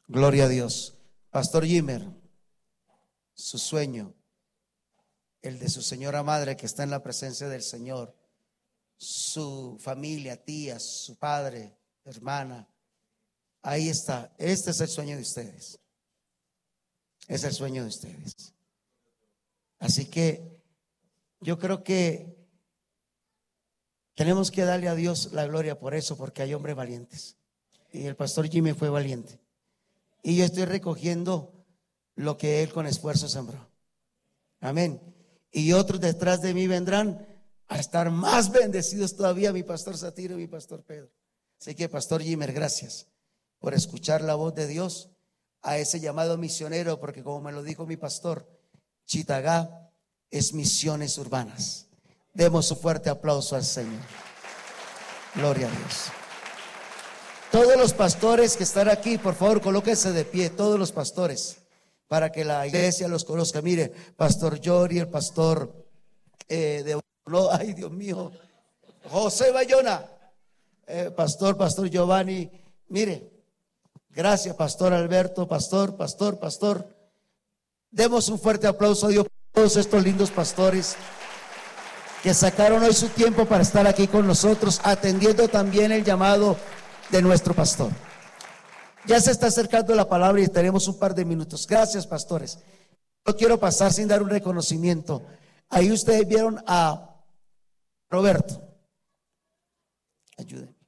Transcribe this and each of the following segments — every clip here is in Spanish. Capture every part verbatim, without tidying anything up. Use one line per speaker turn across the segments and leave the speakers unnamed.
Gloria a Dios. Pastor Jimmer, su sueño, el de su señora madre que está en la presencia del Señor, su familia, tías, su padre, hermana, ahí está. Este es el sueño de ustedes. Es el sueño de ustedes. Así que yo creo que tenemos que darle a Dios la gloria por eso, porque hay hombres valientes. Y el pastor Jimmy fue valiente. Y yo estoy recogiendo lo que él con esfuerzo sembró. Amén. Y otros detrás de mí vendrán a estar más bendecidos todavía, mi pastor Satiro y mi pastor Pedro. Así que, pastor Jimmer, gracias por escuchar la voz de Dios a ese llamado misionero, porque como me lo dijo mi pastor, Chitagá es misiones urbanas. Demos un fuerte aplauso al Señor. Gloria a Dios. Todos los pastores que están aquí, por favor, colóquense de pie, todos los pastores, para que la iglesia los conozca. Mire, pastor Yori, el pastor eh, de no, ay Dios mío, José Bayona, eh, pastor, pastor Giovanni, mire, gracias pastor Alberto, pastor, pastor, pastor. Demos un fuerte aplauso a Dios por todos estos lindos pastores que sacaron hoy su tiempo para estar aquí con nosotros, atendiendo también el llamado de nuestro pastor. Ya se está acercando la palabra y tenemos un par de minutos. Gracias, pastores. No quiero pasar sin dar un reconocimiento. Ahí ustedes vieron a Roberto. Ayúdenme.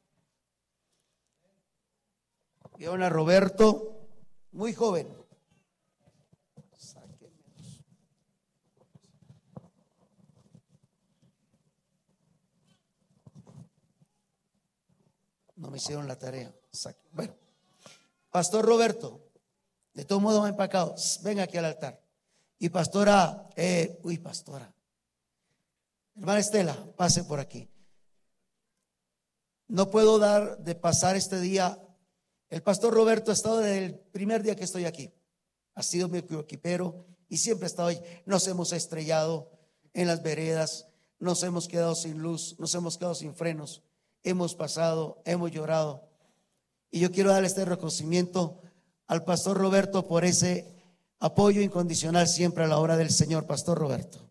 Vieron a Roberto, muy joven. No me hicieron la tarea. Bueno, pastor Roberto, de todo modo va empacado. Venga aquí al altar. Y pastora, eh, uy, pastora, hermana Estela, pase por aquí. No puedo dar de pasar este día. El pastor Roberto ha estado desde el primer día que estoy aquí. Ha sido mi equipero y siempre ha estado ahí. Nos hemos estrellado en las veredas, nos hemos quedado sin luz, nos hemos quedado sin frenos. Hemos pasado, hemos llorado. Y yo quiero darle este reconocimiento al pastor Roberto por ese apoyo incondicional siempre a la obra del Señor. Pastor Roberto,